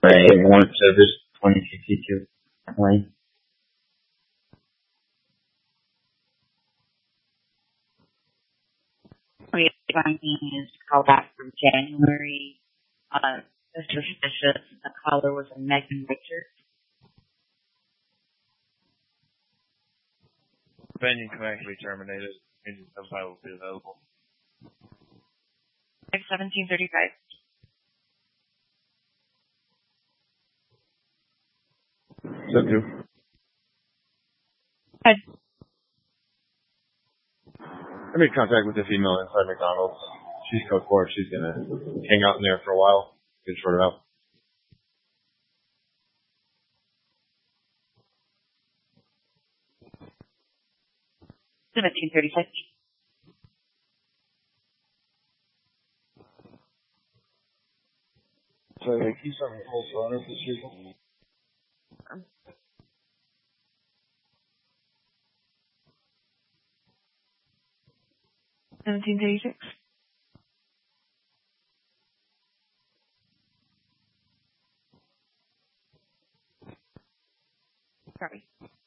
Right, warrant service 2062 Lane. Finding is call back from January. The suspicious the caller was a Megan Richard. Venue can actually terminated. Engine subfile will be available. 1735. So too. Good. I made contact with the female inside McDonald's. She's code 4. She's gonna hang out in there for a while. Get sorted out. $17.36. So he's on the whole phone of this year. $17.36. Sorry.